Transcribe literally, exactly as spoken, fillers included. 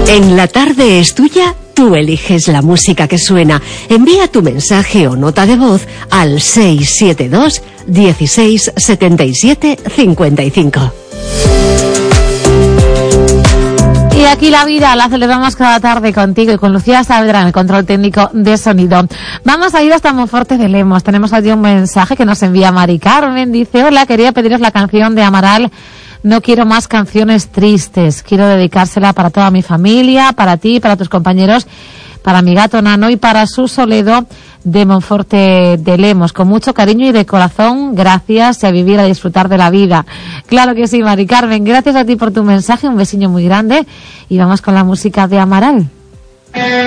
En la tarde es tuya, tú eliges la música que suena. Envía tu mensaje o nota de voz al seis siete dos, dieciséis, setenta y siete, cincuenta y cinco. Y aquí la vida la celebramos cada tarde contigo y con Lucía Saavedra en el control técnico de sonido. Vamos a ir hasta Monforte de Lemos. Tenemos allí un mensaje que nos envía Mari Carmen. Dice: hola, quería pediros la canción de Amaral. No quiero más canciones tristes. Quiero dedicársela para toda mi familia, para ti, para tus compañeros, para mi gato Nano y para su Soledo de Monforte de Lemos. Con mucho cariño y de corazón, gracias, y a vivir, a disfrutar de la vida. Claro que sí, Mari Carmen. Gracias a ti por tu mensaje. Un besiño muy grande. Y vamos con la música de Amaral.